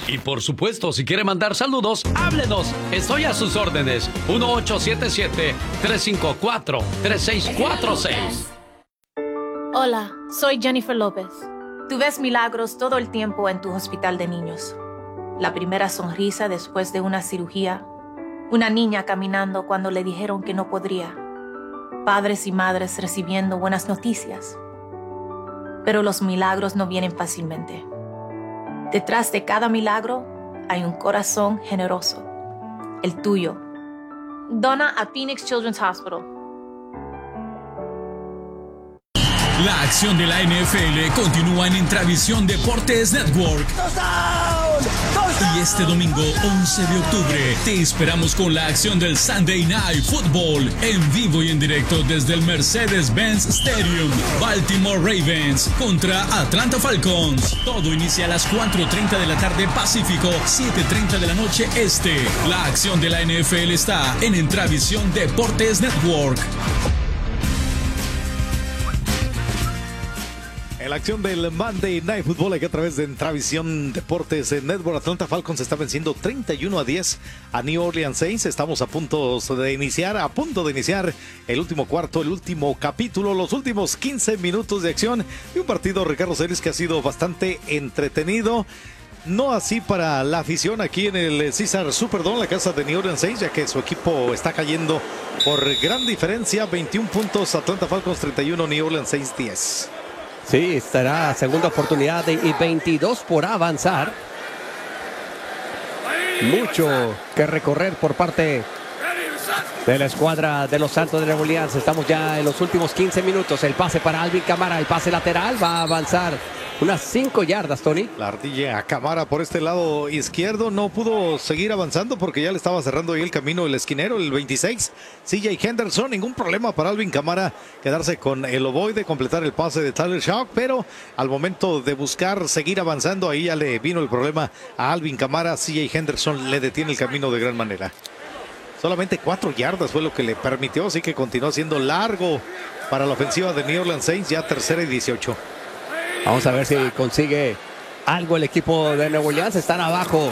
Y por supuesto, si quiere mandar saludos, háblenos. Estoy a sus órdenes. 1877-354-3646. Hola, soy Jennifer López. Tú ves milagros todo el tiempo en tu hospital de niños. La primera sonrisa después de una cirugía. Una niña caminando cuando le dijeron que no podría. Padres y madres recibiendo buenas noticias. Pero los milagros no vienen fácilmente. Detrás de cada milagro hay un corazón generoso, el tuyo. Dona a Phoenix Children's Hospital. La acción de la NFL continúa en Intravisión Deportes Network. Y este domingo, 11 de octubre, te esperamos con la acción del Sunday Night Football en vivo y en directo desde el Mercedes-Benz Stadium. Baltimore Ravens contra Atlanta Falcons. Todo inicia a las 4:30 de la tarde Pacífico, 7:30 de la noche Este. La acción de la NFL está en Intravisión Deportes Network. En la acción del Monday Night Football aquí a través de Intravisión Deportes en Network, Atlanta Falcons está venciendo 31-10 a New Orleans Saints. Estamos a punto de iniciar el último cuarto, el último capítulo, los últimos 15 minutos de acción y un partido, Ricardo Celis, que ha sido bastante entretenido. No así para la afición aquí en el Caesar Superdome, la casa de New Orleans Saints, ya que su equipo está cayendo por gran diferencia, 21 puntos, Atlanta Falcons 31, New Orleans Saints 10. Sí, estará segunda oportunidad y 22 por avanzar. Mucho que recorrer por parte de la escuadra de los Santos de Nueva Orleans. Estamos ya en los últimos 15 minutos. El pase para Alvin Kamara, el pase lateral, va a avanzar unas 5 yardas, Tony. La ardilla a Kamara por este lado izquierdo no pudo seguir avanzando porque ya le estaba cerrando ahí el camino el esquinero, el 26, CJ Henderson. Ningún problema para Alvin Kamara quedarse con el ovoide, completar el pase de Tyler Shough, pero al momento de buscar seguir avanzando, ahí ya le vino el problema a Alvin Kamara. CJ Henderson le detiene el camino de gran manera. Solamente 4 yardas fue lo que le permitió, así que continuó siendo largo para la ofensiva de New Orleans Saints, ya 3rd y 18. Vamos a ver si consigue algo el equipo de Nueva Orleans. Están abajo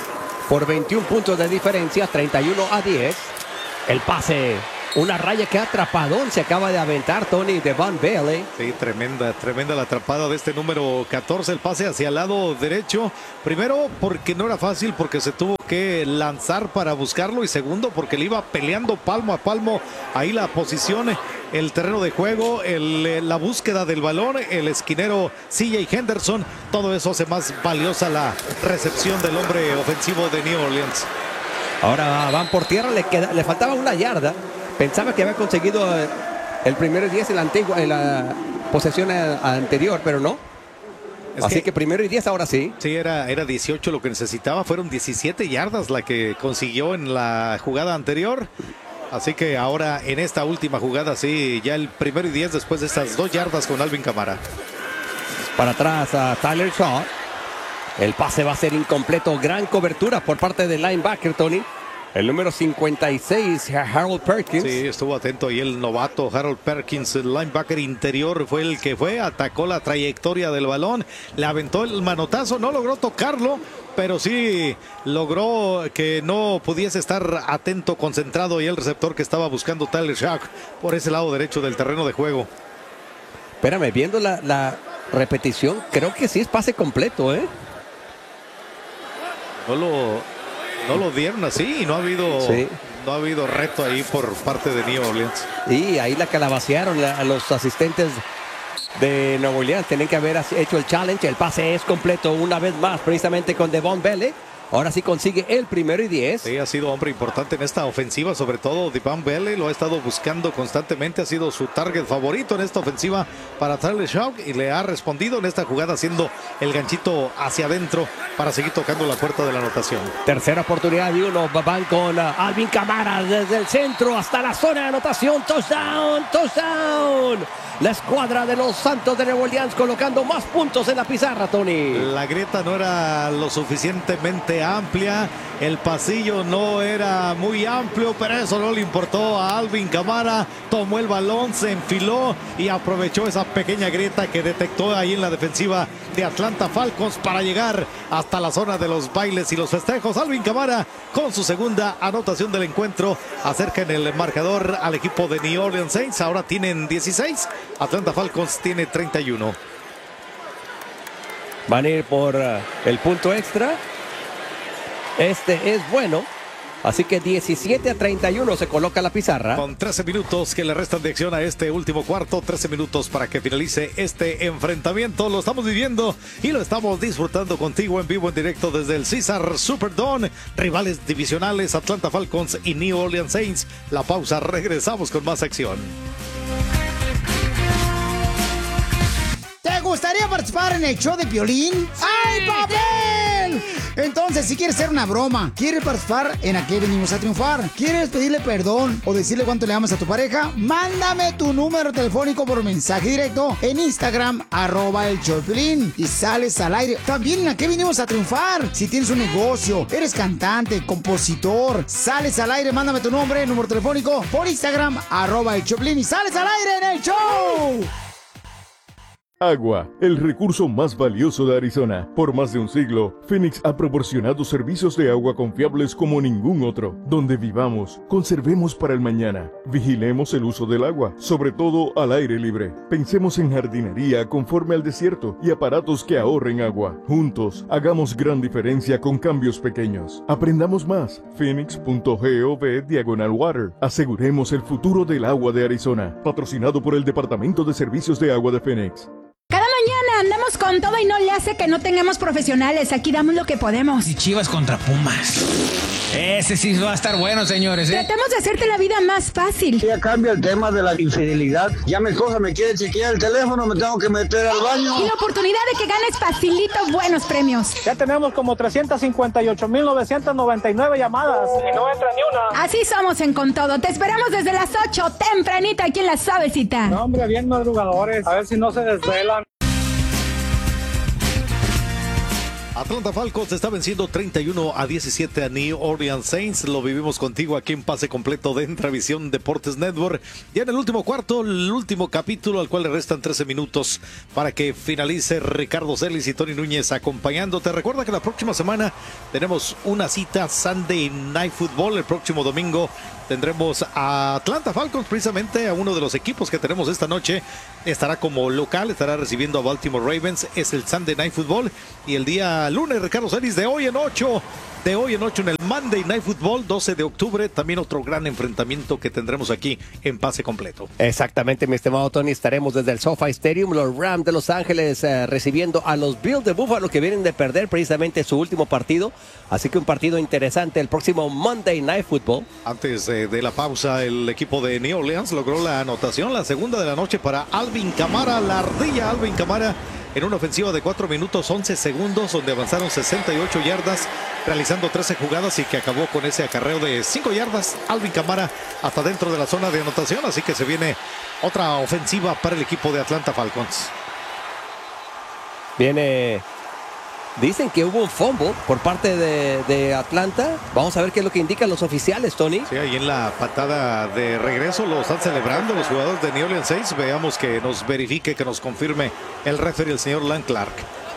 por 21 puntos de diferencia, 31-10. El pase, una raya que atrapadón se acaba de aventar Tony de Von Bailey. Sí, tremenda la atrapada de este número 14. El pase hacia el lado derecho. Primero, porque no era fácil, porque se tuvo que lanzar para buscarlo. Y segundo, porque le iba peleando palmo a palmo ahí la posición, el terreno de juego, la búsqueda del balón, el esquinero CJ Henderson. Todo eso hace más valiosa la recepción del hombre ofensivo de New Orleans. Ahora van por tierra, le faltaba una yarda. Pensaba que había conseguido el primero y 10 en la posesión anterior, pero no. Así que primero y 10 ahora sí. Sí, era 18 lo que necesitaba. Fueron 17 yardas la que consiguió en la jugada anterior. Así que ahora en esta última jugada sí, ya el primero y 10 después de estas 2 yardas con Alvin Kamara. Para atrás a Tyler Shough. El pase va a ser incompleto. Gran cobertura por parte del linebacker, Tony. El número 56, Harold Perkins. Sí, estuvo atento ahí el novato Harold Perkins, el linebacker interior fue el que atacó la trayectoria del balón, le aventó el manotazo, no logró tocarlo, pero sí logró que no pudiese estar atento, concentrado y el receptor que estaba buscando Tyler Shough por ese lado derecho del terreno de juego. Espérame, viendo la repetición, creo que sí es pase completo, ¿eh? No lo dieron así y no ha habido reto ahí por parte de New Orleans. Y ahí la calabacearon a los asistentes de Nueva Orleans. Tienen que haber hecho el challenge. El pase es completo una vez más, precisamente con Devon Bailey. Ahora sí consigue el primero y 10. Sí, ha sido hombre importante en esta ofensiva, sobre todo Devon Bailey lo ha estado buscando constantemente, ha sido su target favorito en esta ofensiva para Tyler Shough y le ha respondido en esta jugada haciendo el ganchito hacia adentro para seguir tocando la puerta de la anotación. Tercera oportunidad y uno, van con Alvin Kamara desde el centro hasta la zona de anotación. Touchdown. la escuadra de los Santos de Nueva Orleans colocando más puntos en la pizarra, Tony. La grieta no era lo suficientemente amplia, el pasillo no era muy amplio, pero eso no le importó a Alvin Kamara. Tomó el balón, se enfiló y aprovechó esa pequeña grieta que detectó ahí en la defensiva de Atlanta Falcons para llegar hasta la zona de los bailes y los festejos. Alvin Kamara con su segunda anotación del encuentro acerca en el marcador al equipo de New Orleans Saints. Ahora tienen 16, Atlanta Falcons tiene 31. Van a ir por el punto extra. Este es bueno. Así que 17-31 se coloca la pizarra. Con 13 minutos que le restan de acción a este último cuarto. 13 minutos para que finalice este enfrentamiento. Lo estamos viviendo y lo estamos disfrutando contigo en vivo, en directo desde el Caesars Superdome. Rivales divisionales Atlanta Falcons y New Orleans Saints. La pausa, regresamos con más acción. ¿Te gustaría participar en el show de Piolín? ¡Ay, papel! Entonces, si quieres hacer una broma, quieres participar en Aquí Venimos a Triunfar, quieres pedirle perdón o decirle cuánto le amas a tu pareja, mándame tu número telefónico por mensaje directo en Instagram, @el show de Piolín, y sales al aire. También en Aquí Venimos a Triunfar. Si tienes un negocio, eres cantante, compositor, sales al aire, mándame tu nombre, número telefónico por Instagram, @el show de Piolín, y sales al aire en el show. Agua, el recurso más valioso de Arizona. Por más de un siglo, Phoenix ha proporcionado servicios de agua confiables como ningún otro. Donde vivamos, conservemos para el mañana. Vigilemos el uso del agua, sobre todo al aire libre. Pensemos en jardinería conforme al desierto y aparatos que ahorren agua. Juntos, hagamos gran diferencia con cambios pequeños. Aprendamos más. Phoenix.gov/water. Aseguremos el futuro del agua de Arizona. Patrocinado por el Departamento de Servicios de Agua de Phoenix. Cada mañana andamos con todo y no le hace que no tengamos profesionales. Aquí damos lo que podemos. Y Chivas contra Pumas. Ese sí va a estar bueno, señores, ¿eh? Tratamos de hacerte la vida más fácil. Ya cambia el tema de la infidelidad. Ya mi esposa me quiere chequear el teléfono, me tengo que meter al baño. Y la oportunidad de que ganes facilito buenos premios. Ya tenemos como 358,999 llamadas y no entra ni una. Así somos en Con Todo. Te esperamos desde las 8, tempranito aquí en La Suavecita. No, hombre, bien madrugadores. A ver si no se desvelan. Atlanta Falcons está venciendo 31-17 a New Orleans Saints. Lo vivimos contigo aquí en Pase Completo de Entravisión Deportes Network. Ya en el último cuarto, el último capítulo, al cual le restan 13 minutos para que finalice. Ricardo Celis y Tony Núñez acompañándote. Recuerda que la próxima semana tenemos una cita Sunday Night Football. El próximo domingo tendremos a Atlanta Falcons, precisamente a uno de los equipos que tenemos esta noche. Estará como local, estará recibiendo a Baltimore Ravens. Es el Sunday Night Football. Y el día lunes, Ricardo Celis, de hoy en 8 en el Monday Night Football, 12 de octubre, también otro gran enfrentamiento que tendremos aquí en Pase Completo. Exactamente, mi estimado Tony, estaremos desde el SoFi Stadium, los Rams de Los Ángeles recibiendo a los Bills de Buffalo, que vienen de perder precisamente su último partido, así que un partido interesante el próximo Monday Night Football. Antes de la pausa, el equipo de New Orleans logró la anotación, la segunda de la noche para Alvin Kamara, la ardilla Alvin Kamara, en una ofensiva de 4 minutos 11 segundos, donde avanzaron 68 yardas, realizando 13 jugadas y que acabó con ese acarreo de 5 yardas. Alvin Kamara hasta dentro de la zona de anotación, así que se viene otra ofensiva para el equipo de Atlanta Falcons. Dicen que hubo un fumble por parte de Atlanta. Vamos a ver qué es lo que indican los oficiales, Tony. Sí, ahí en la patada de regreso lo están celebrando los jugadores de New Orleans Saints. Veamos que nos verifique, que nos confirme el referee, el señor Lan Clark.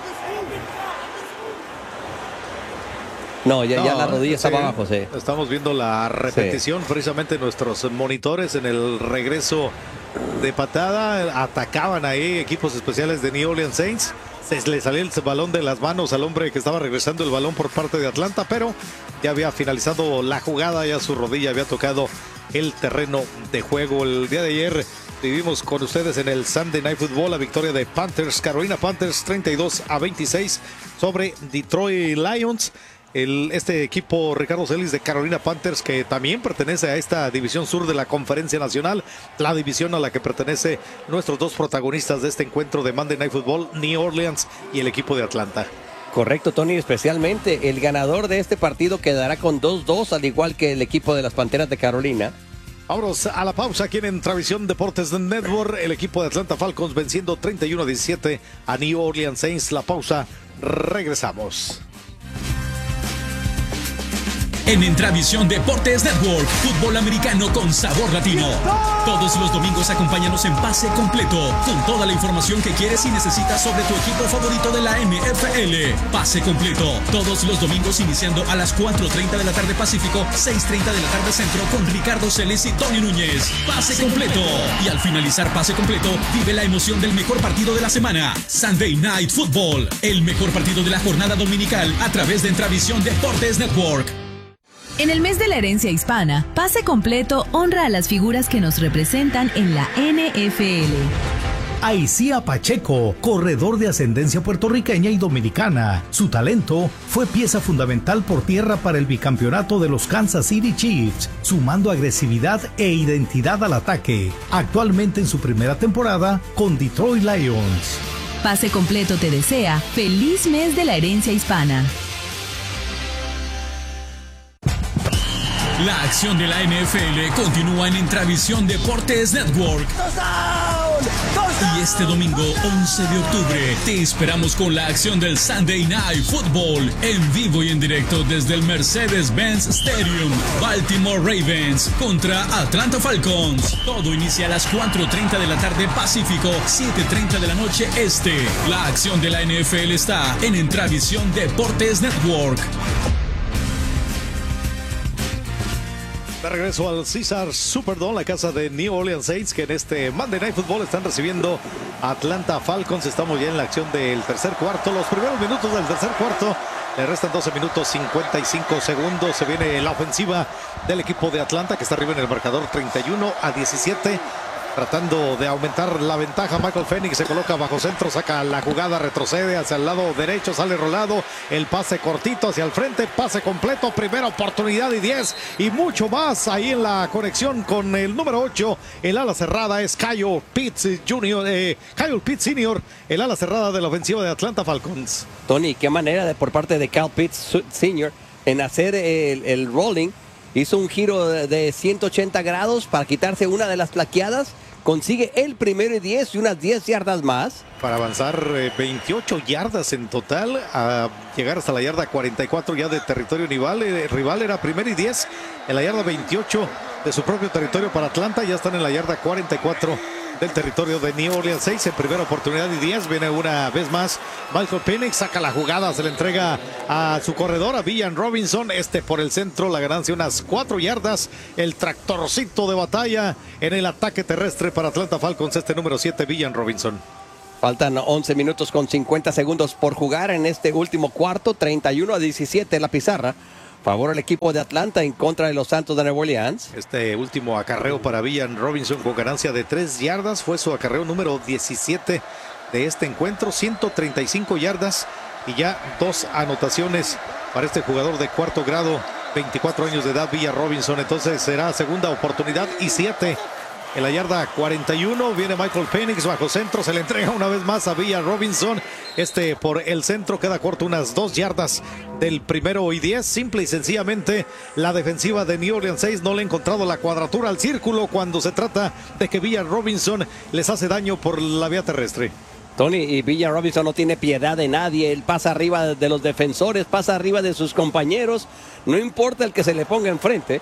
No, ya la rodilla estaba abajo, sí. Estamos viendo la repetición, precisamente en nuestros monitores en el regreso de patada. Atacaban ahí equipos especiales de New Orleans Saints. Se le salió el balón de las manos al hombre que estaba regresando el balón por parte de Atlanta, pero ya había finalizado la jugada, ya su rodilla había tocado el terreno de juego. El día de ayer vivimos con ustedes en el Sunday Night Football la victoria de Panthers, Carolina Panthers 32-26 sobre Detroit Lions. Este equipo, Ricardo Celis, de Carolina Panthers, que también pertenece a esta división sur de la Conferencia Nacional, la división a la que pertenece nuestros dos protagonistas de este encuentro de Monday Night Football, New Orleans y el equipo de Atlanta. Correcto, Tony, especialmente el ganador de este partido quedará con 2-2, al igual que el equipo de las Panteras de Carolina. Vámonos a la pausa aquí en Travisión Deportes Network. El equipo de Atlanta Falcons venciendo 31-17 a New Orleans Saints. La pausa, regresamos. En Entravisión Deportes Network, fútbol americano con sabor latino. Todos los domingos acompáñanos en Pase Completo, con toda la información que quieres y necesitas sobre tu equipo favorito de la NFL. Pase Completo, todos los domingos iniciando a las 4:30 de la tarde Pacífico, 6:30 de la tarde Centro, con Ricardo Celis y Tony Núñez. Pase Completo. Y al finalizar Pase Completo, vive la emoción del mejor partido de la semana, Sunday Night Football, el mejor partido de la jornada dominical a través de Entravisión Deportes Network. En el mes de la herencia hispana, Pase Completo honra a las figuras que nos representan en la NFL. Aicía Pacheco, corredor de ascendencia puertorriqueña y dominicana. Su talento fue pieza fundamental por tierra para el bicampeonato de los Kansas City Chiefs, sumando agresividad e identidad al ataque. Actualmente en su primera temporada con Detroit Lions. Pase Completo te desea feliz mes de la herencia hispana. La acción de la NFL continúa en Entravisión Deportes Network. Y este domingo, 11 de octubre, te esperamos con la acción del Sunday Night Football en vivo y en directo desde el Mercedes-Benz Stadium. Baltimore Ravens contra Atlanta Falcons. Todo inicia a las 4:30 de la tarde Pacífico, 7:30 de la noche Este. La acción de la NFL está en Entravisión Deportes Network. De regreso al Caesars Superdome, la casa de New Orleans Saints, que en este Monday Night Football están recibiendo a Atlanta Falcons. Estamos ya en la acción del tercer cuarto. Los primeros minutos del tercer cuarto. Le restan 12 minutos 55 segundos. Se viene la ofensiva del equipo de Atlanta, que está arriba en el marcador 31-17. Tratando de aumentar la ventaja, Michael Penix se coloca bajo centro, saca la jugada, retrocede hacia el lado derecho, sale rolado, el pase cortito hacia el frente, pase completo, primera oportunidad y 10 y mucho más ahí en la conexión con el número 8, el ala cerrada es Kyle Pitts Sr., el ala cerrada de la ofensiva de Atlanta Falcons. Tony, qué manera por parte de Kyle Pitts Sr. en hacer el rolling. Hizo un giro de 180 grados para quitarse una de las plaqueadas. Consigue el primero y 10 y unas 10 yardas más. Para avanzar 28 yardas en total, a llegar hasta la yarda 44 ya de territorio rival. Era primero y 10 en la yarda 28 de su propio territorio para Atlanta. Ya están en la yarda 44 del territorio de New Orleans Saints. En primera oportunidad y 10. Viene una vez más Michael Penix, saca la jugada, se le entrega a su corredor, a Villan Robinson. Por el centro, la ganancia unas 4 yardas. El tractorcito de batalla en el ataque terrestre para Atlanta Falcons, número 7, Villan Robinson. Faltan 11 minutos con 50 segundos por jugar en este último cuarto. 31-17 la pizarra. Favor al equipo de Atlanta en contra de los Santos de Nueva Orleans. Este último acarreo para Villan Robinson con ganancia de 3 yardas. Fue su acarreo número 17 de este encuentro. 135 yardas y ya 2 anotaciones para este jugador de cuarto grado. 24 años de edad, Villan Robinson. Entonces será segunda oportunidad y 7. En la yarda 41 viene Michael Penix bajo centro, se le entrega una vez más a Villan Robinson. Por el centro queda corto unas 2 yardas del primero y 10. Simple y sencillamente la defensiva de New Orleans Saints no le ha encontrado la cuadratura al círculo cuando se trata de que Villan Robinson les hace daño por la vía terrestre. Tony, y Villan Robinson no tiene piedad de nadie. Él pasa arriba de los defensores, pasa arriba de sus compañeros. No importa el que se le ponga enfrente.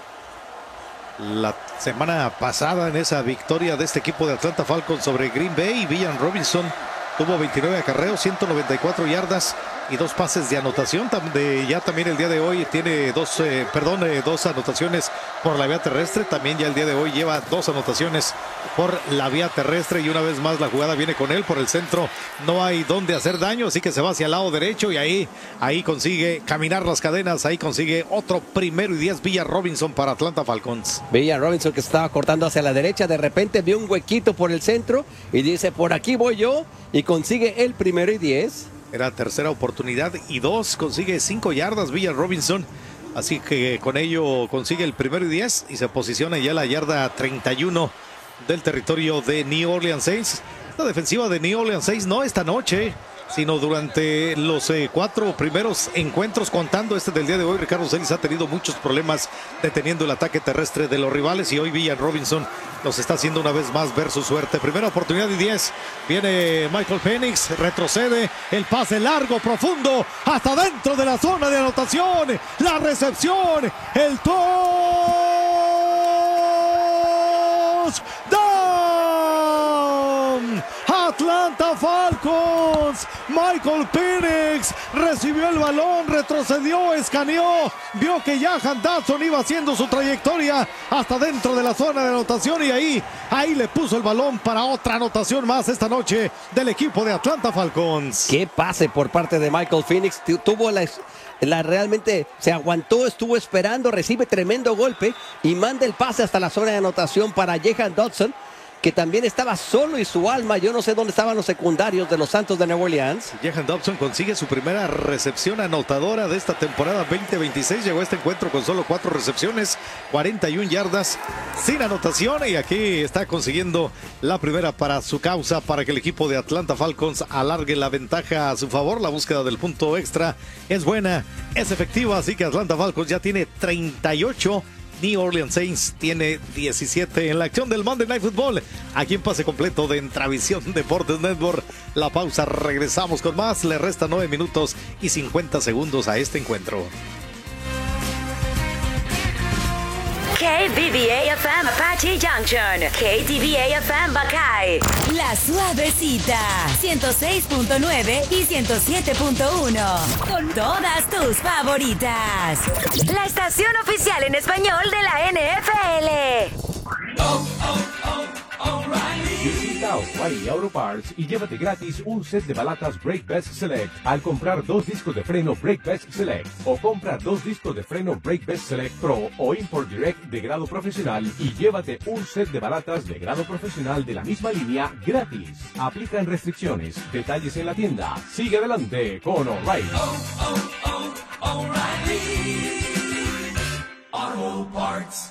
La semana pasada en esa victoria de este equipo de Atlanta Falcons sobre Green Bay, Villan Robinson tuvo 29 acarreos, 194 yardas y 2 pases de anotación. Ya también el día de hoy tiene 2 anotaciones por la vía terrestre. También ya el día de hoy lleva 2 anotaciones por la vía terrestre. Y una vez más la jugada viene con él por el centro. No hay donde hacer daño, así que se va hacia el lado derecho y ahí consigue caminar las cadenas. Ahí consigue otro primero y 10 Villan Robinson para Atlanta Falcons. Villan Robinson, que estaba cortando hacia la derecha, de repente vio un huequito por el centro y dice: por aquí voy yo, y consigue el primero y 10. Era tercera oportunidad y 2, consigue 5 yardas Villan Robinson, así que con ello consigue el primero y 10 y se posiciona ya en la yarda 31 del territorio de New Orleans Saints. La defensiva de New Orleans Saints no esta noche sino durante los 4 primeros encuentros, contando este del día de hoy. Ricardo Celis ha tenido muchos problemas deteniendo el ataque terrestre de los rivales y hoy Villan Robinson los está haciendo una vez más ver su suerte. Primera oportunidad y 10. Viene Michael Penix, retrocede, el pase largo, profundo, hasta dentro de la zona de anotación. La recepción, el touchdown. Atlanta Falcons. Michael Penix recibió el balón, retrocedió, escaneó, vio que Jahan Dotson iba haciendo su trayectoria hasta dentro de la zona de anotación y ahí le puso el balón para otra anotación más esta noche del equipo de Atlanta Falcons. Qué pase por parte de Michael Penix. Tuvo realmente se aguantó, estuvo esperando, recibe tremendo golpe y manda el pase hasta la zona de anotación para Jahan Dotson, que también estaba solo y su alma. Yo no sé dónde estaban los secundarios de los Santos de Nueva Orleans. Jahan Dotson consigue su primera recepción anotadora de esta temporada 2026. Llegó a este encuentro con solo 4 recepciones, 41 yardas sin anotación. Y aquí está consiguiendo la primera para su causa, para que el equipo de Atlanta Falcons alargue la ventaja a su favor. La búsqueda del punto extra es buena, es efectiva. Así que Atlanta Falcons ya tiene 38. New Orleans Saints tiene 17 en la acción del Monday Night Football. Aquí en pase completo de Entravisión Deportes Network. La pausa, regresamos con más. Le restan 9 minutos y 50 segundos a este encuentro. KBBA-FM Apache Junction, KTBA-FM Buckeye, La Suavecita, 106.9 y 107.1, con todas tus favoritas. la estación oficial en español de la NFL. Visita O'Reilly Auto Parts y llévate gratis un set de balatas Brake Best Select al comprar 2 discos de freno Brake Best Select, o compra 2 discos de freno Brake Best Select Pro o Import Direct de grado profesional y llévate un set de balatas de grado profesional de la misma línea gratis. Aplican restricciones. Detalles en la tienda. Sigue adelante con O'Reilly. Auto Parts.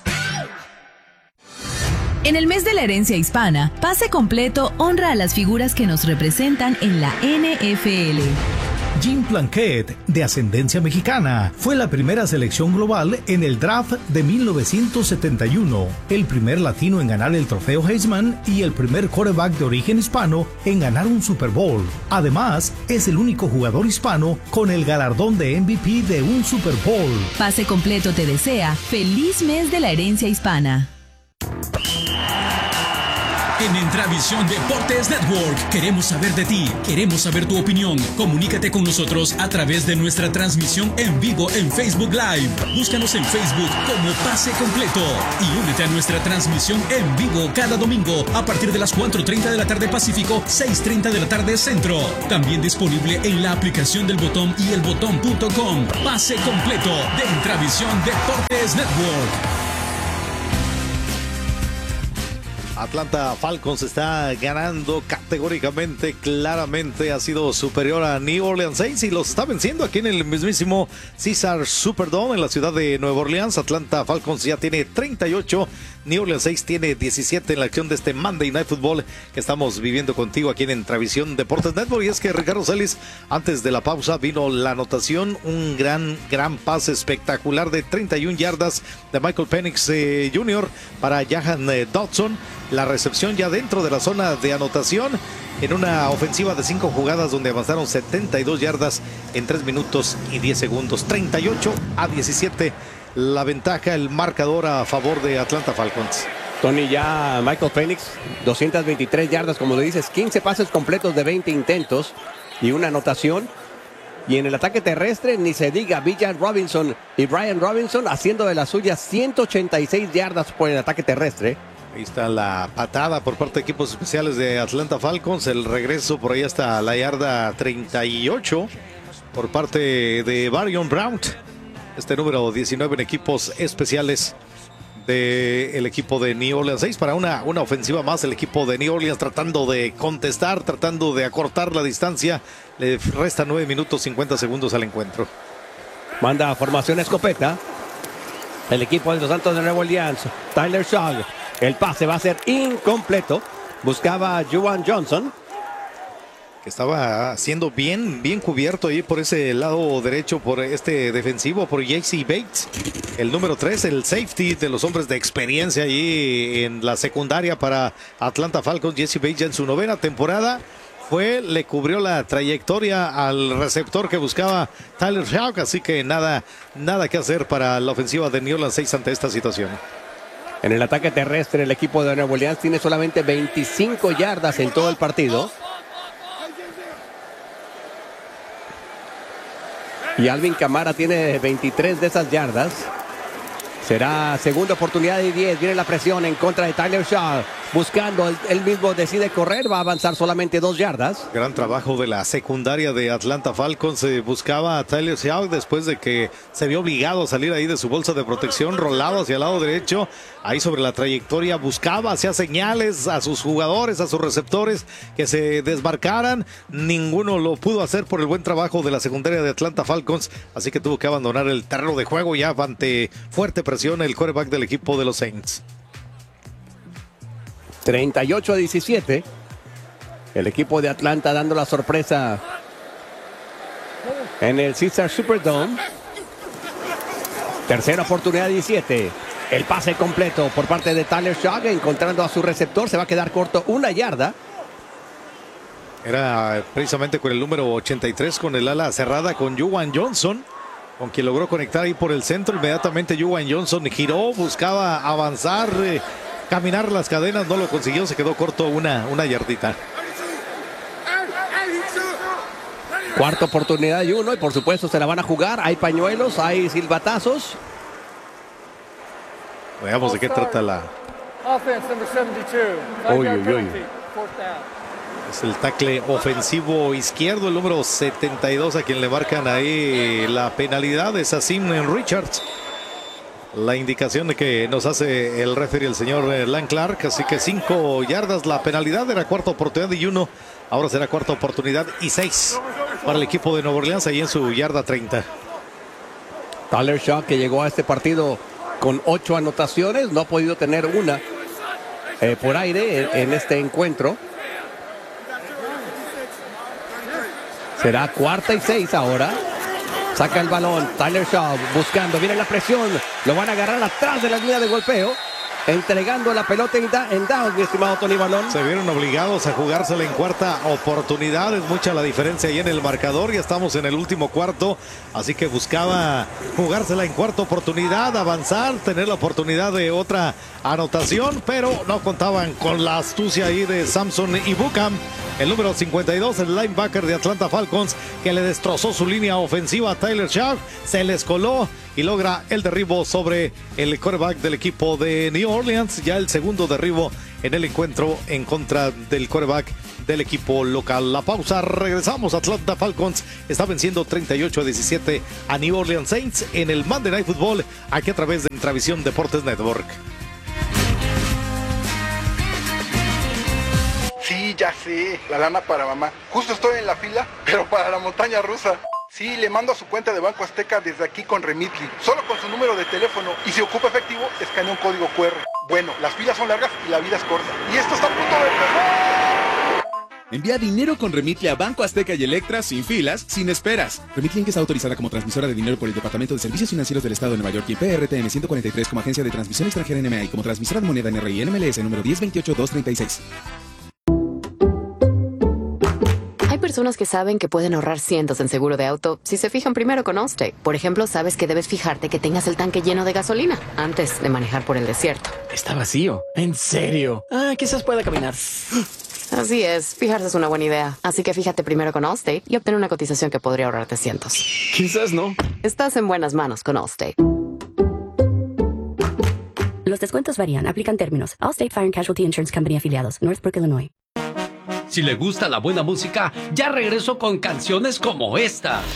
En el mes de la herencia hispana, Pase Completo honra a las figuras que nos representan en la NFL. Jim Plunkett, de ascendencia mexicana, fue la primera selección global en el draft de 1971, el primer latino en ganar el trofeo Heisman y el primer quarterback de origen hispano en ganar un Super Bowl. Además, es el único jugador hispano con el galardón de MVP de un Super Bowl. Pase Completo te desea feliz mes de la herencia hispana. En Entravisión Deportes Network queremos saber de ti, queremos saber tu opinión. Comunícate con nosotros a través de nuestra transmisión en vivo en Facebook Live. Búscanos en Facebook como Pase Completo y únete a nuestra transmisión en vivo cada domingo a partir de las 4:30 de la tarde Pacífico, 6:30 de la tarde Centro. También disponible en la aplicación del Botón y elbotón.com. Pase Completo de Entravisión Deportes Network. Atlanta Falcons está ganando categóricamente, claramente ha sido superior a New Orleans Saints y los está venciendo aquí en el mismísimo Caesar Superdome en la ciudad de Nueva Orleans. Atlanta Falcons ya tiene 38, New Orleans Saints tiene 17 en la acción de este Monday Night Football que estamos viviendo contigo aquí en Entravisión Deportes Network. Y es que Ricardo Celis, antes de la pausa vino la anotación, un gran pase espectacular de 31 yardas de Michael Penix Jr. para Jahan Dotson. La recepción ya dentro de la zona de anotación en una ofensiva de 5 jugadas donde avanzaron 72 yardas en 3 minutos y 10 segundos. 38-17 la ventaja, el marcador a favor de Atlanta Falcons. Tony, ya Michael Penix, 223 yardas, como le dices, 15 pases completos de 20 intentos y una anotación. Y en el ataque terrestre, ni se diga, Villan Robinson y Brian Robinson haciendo de las suyas 186 yardas por el ataque terrestre. Ahí está la patada por parte de equipos especiales de Atlanta Falcons. El regreso por ahí hasta la yarda 38 por parte de Varion Brown. Este número 19 en equipos especiales del equipo de New Orleans Saints. Para una ofensiva más, el equipo de New Orleans tratando de contestar, tratando de acortar la distancia. Le resta 9 minutos 50 segundos al encuentro. Manda formación escopeta el equipo de los Santos de Nueva Orleans. Tyler Shaw. El pase va a ser incompleto. Buscaba a Juwan Johnson. Estaba siendo bien cubierto ahí por ese lado derecho, por este defensivo, por J.C. Bates. El número 3, el safety de los hombres de experiencia ahí en la secundaria para Atlanta Falcons. J.C. Bates ya en su 9ª temporada le cubrió la trayectoria al receptor que buscaba Tyler Shough. Así que nada que hacer para la ofensiva de New Orleans Saints ante esta situación. En el ataque terrestre, el equipo de Nueva Orleans tiene solamente 25 yardas en todo el partido. Y Alvin Kamara tiene 23 de esas yardas. Será segunda oportunidad y 10. Viene la presión en contra de Tyler Shough. Buscando, él mismo decide correr. Va a avanzar solamente 2 yardas. Gran trabajo de la secundaria de Atlanta Falcons. Buscaba a Tyler Shough después de que se vio obligado a salir ahí de su bolsa de protección. Rolado hacia el lado derecho. Ahí sobre la trayectoria buscaba, hacía señales a sus jugadores, a sus receptores que se desmarcaran. Ninguno lo pudo hacer por el buen trabajo de la secundaria de Atlanta Falcons. Así que tuvo que abandonar el terreno de juego ya ante fuerte presión el quarterback del equipo de los Saints. 38-17. El equipo de Atlanta dando la sorpresa en el Caesars Superdome. Tercera oportunidad 17. El pase completo por parte de Tyler Shough, encontrando a su receptor. Se va a quedar corto 1 yarda. Era precisamente con el número 83, con el ala cerrada, con Juwan Johnson, con quien logró conectar ahí por el centro. Inmediatamente Juwan Johnson giró, buscaba avanzar, caminar las cadenas, no lo consiguió, se quedó corto una yardita. Cuarta oportunidad y 1, y por supuesto se la van a jugar. Hay pañuelos, hay silbatazos. Veamos de qué trata la... Uy. Es el tackle ofensivo izquierdo, el número 72, a quien le marcan ahí la penalidad, es Asim Richards. La indicación de que nos hace el referee, el señor Lan Clark. Así que 5 yardas la penalidad. Era cuarta oportunidad y 1. Ahora será cuarta oportunidad y 6 para el equipo de Nueva Orleans, ahí en su yarda 30. Tyler Shough, que llegó a este partido con 8 anotaciones, no ha podido tener una por aire en este encuentro. Será cuarta y 6 ahora. Saca el balón, Tyler Shough buscando, viene la presión, lo van a agarrar atrás de la línea de golpeo, entregando la pelota en down, mi estimado Tony Balón. Se vieron obligados a jugársela en cuarta oportunidad, es mucha la diferencia ahí en el marcador, ya estamos en el último cuarto, así que buscaba jugársela en cuarta oportunidad, avanzar, tener la oportunidad de otra anotación, pero no contaban con la astucia ahí de Samson Ibukam, el número 52, el linebacker de Atlanta Falcons, que le destrozó su línea ofensiva a Tyler Shough, se les coló y logra el derribo sobre el quarterback del equipo de New Orleans. Ya el segundo derribo en el encuentro en contra del quarterback del equipo local. La pausa, regresamos. Atlanta Falcons está venciendo 38-17 a New Orleans Saints en el Monday Night Football, aquí a través de Intravisión Deportes Network. Sí, ya sé, la lana para mamá. Justo estoy en la fila, pero para la montaña rusa. Sí, le mando a su cuenta de Banco Azteca desde aquí con Remitly, solo con su número de teléfono, y si ocupa efectivo, escanea un código QR. Bueno, las filas son largas y la vida es corta. Y esto está a punto de empezar. Envía dinero con Remitly a Banco Azteca y Electra sin filas, sin esperas. Remitly está autorizada como transmisora de dinero por el Departamento de Servicios Financieros del Estado de Nueva York y PRTN 143 como agencia de transmisión extranjera NMA y como transmisora de moneda NRI NMLS número 1028236. Hay personas que saben que pueden ahorrar cientos en seguro de auto si se fijan primero con Allstate. Por ejemplo, sabes que debes fijarte que tengas el tanque lleno de gasolina antes de manejar por el desierto. Está vacío. ¿En serio? Quizás pueda caminar. Así es, fijarse es una buena idea. Así que fíjate primero con Allstate y obtén una cotización que podría ahorrarte cientos. Quizás no. Estás en buenas manos con Allstate. Los descuentos varían. Aplican términos. Allstate Fire and Casualty Insurance Company afiliados. Northbrook, Illinois. Si le gusta la buena música, ya regreso con canciones como esta.